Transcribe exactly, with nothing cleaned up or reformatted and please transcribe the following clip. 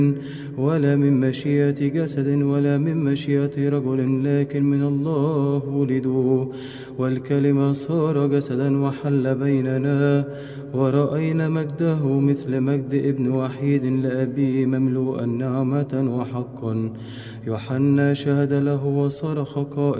ولا من مشيئة جسد ولا من مشيئة رجل، لكن من الله ولدوا. والكلمة صار جسدا وحل بيننا، ورأينا مجده مثل مجد ابن وحيد لأبيه مملوءا نعمة وحقا. يوحنا شهد له وصرخ قائلا: